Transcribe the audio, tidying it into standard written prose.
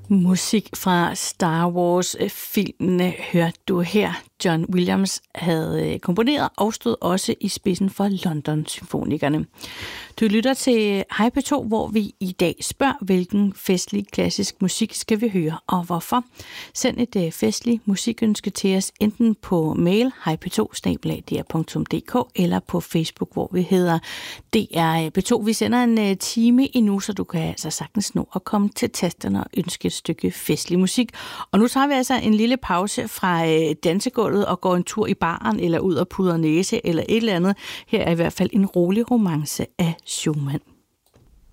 Musik fra Star Wars-filmene hørte du her. John Williams havde komponeret og stod også i spidsen for London-symfonikerne. Du lytter til Hej P2, hvor vi i dag spørger, hvilken festlig klassisk musik skal vi høre, og hvorfor. Send et festligt musikønske til os enten på mail hejp2@dr.dk eller på Facebook, hvor vi hedder DR P2. Vi sender en time endnu, så du kan altså sagtens nå at komme til tasterne og ønske et stykke festlig musik. Og nu tager vi altså en lille pause fra dansegulvet og går en tur i baren eller ud og pudrer næse eller et eller andet. Her er i hvert fald en rolig romance af Schumann.